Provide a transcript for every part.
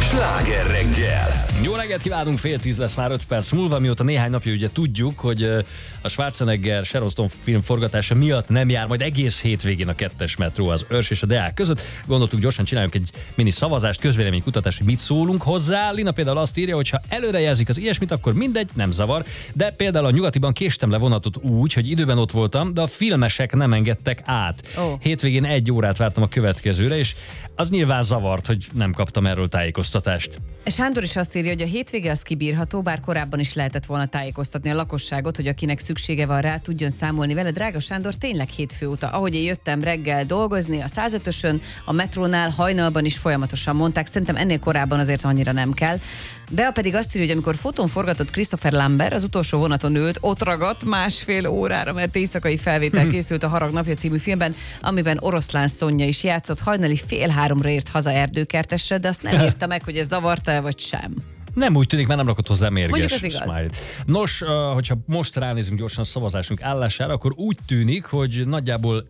Sláger reggel! Jó reggelt kívánunk, 9:30 lesz már 5 perc múlva, mióta néhány napja ugye tudjuk, hogy a Schwarzenegger Sharon Stone film forgatása miatt nem jár majd egész hétvégén a 2-es metró az Örs és a Deák között. Gondoltuk, gyorsan csináljunk egy mini szavazást, közvéleménykutatást, hogy mit szólunk hozzá. Lina például azt írja, hogy ha előrejelzik az ilyesmit, akkor mindegy, nem zavar. De például a Nyugatiban késtem le vonatot úgy, hogy időben ott voltam, de a filmesek nem engedtek át. Hétvégén 1 órát vártam a következőre, és az nyilván zavart, hogy nem kaptam erről tájékoztatást. Sándor is azt írja, hogy a hétvége az kibírható, bár korábban is lehetett volna tájékoztatni a lakosságot, hogy akinek szüksége van rá, tudjon számolni vele. Drága Sándor, tényleg hétfő óta, ahogy én jöttem reggel dolgozni a 105-ösön, a metrónál hajnalban is folyamatosan mondták, szerintem ennél korábban azért annyira nem kell. Bea pedig azt írja, hogy amikor fotón forgatott Christopher Lambert, az utolsó vonaton ült, ott ragadt 1,5 órára, mert éjszakai felvétel készült a Harag napja című filmben, amiben Oroszlán Szonya is játszott. Hajnali 2:30-ra ért haza Erdőkertesre, de azt nem írta meg, hogy ez zavarta vagy sem. Nem úgy tűnik, mert nem rakott hozzá mérges smile. Nos, hogyha most ránézünk gyorsan a szavazásunk állására, akkor úgy tűnik, hogy nagyjából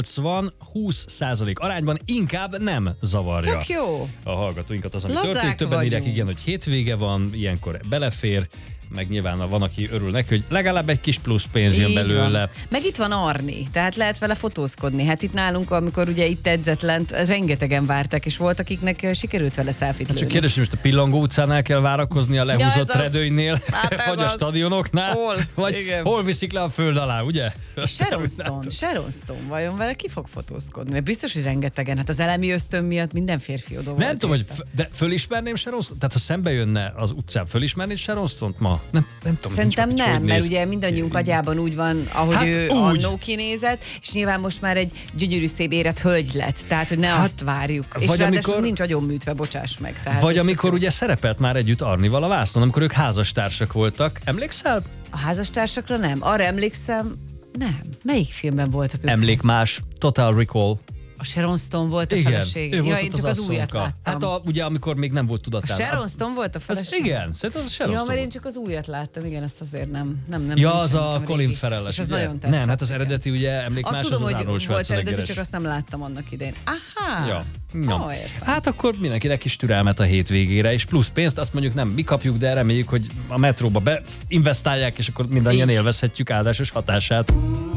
80-20% arányban inkább nem zavarja Tök jó. a hallgatóinkat az, ami Lazák történik. Többen vagyunk. írják, igen, hogy hétvége van, ilyenkor belefér, meg nyilván van, aki örül neki, hogy legalább egy kis plusz pénz jön Így belőle. van. Meg itt van Arni, tehát lehet vele fotózkodni. Hát itt nálunk, amikor ugye itt edzett lent, rengetegen várták, és volt, akiknek sikerült vele selfie-t Csak lőni. kérdés, hogy most a Pillangó utcánál kell várakozni a lehúzott ez az. redőnynél, Hát vagy a az. stadionoknál, vagy Igen. hol viszik le a föld alá, ugye? Sharon Stone, vajon vele ki fog fotózkodni? Mert biztos, hogy rengetegen. Hát az elemi ösztön miatt minden férfi oda volt. Nem tudom, hogy érte. de fölismerném Sharon Stone? Tehát ha szembe jönne az utcán, fölismernéd Sharon Stone-t ma? Nem tudom. Szerintem nincs, nem, hogy mert néz. ugye mindannyiunk agyában úgy van, ahogy Hát ő úgy. annó kinézett, és nyilván most már egy gyönyörű szép érett hölgy lett, tehát hogy ne azt várjuk. És vagy ráadásul amikor- nincs agyonműtve, bocsáss meg. Tehát Vagy ez amikor tök jó. ugye szerepelt már együtt Arnival a vásznon, amikor ők házastársak voltak. Emlékszel? A házastársakra nem. Arra emlékszem, nem. Melyik filmben voltak ők? Emlékmás, Total Recall. A Sharon Stone volt a Igen, felesége. ő volt Ja, én ott csak az újat asszonyka. láttam. Hát ugye amikor még nem volt A tudatán. Sharon Stone volt a felesége? Igen, szerintem az a Sharon Ja, Stone mert én volt. csak az újat láttam, igen, ezt azért nem Ja, is az nem a régi. Colin Farrell-es, És az ugye? nagyon tetszett. Nem, hát az igen. eredeti ugye emlékmás, Azt az tudom, az hogy Arnold volt eredeti, Schwarzeneggeres. csak azt nem láttam annak idején. Aha! Ja. Ja. Értem. Hát akkor mindenkinek is türelmet a hétvégére, és plusz pénzt, azt mondjuk nem mi kapjuk, de reméljük, hogy a metróba beinvestálják, és akkor mindannyian Így. élvezhetjük áldásos hatását.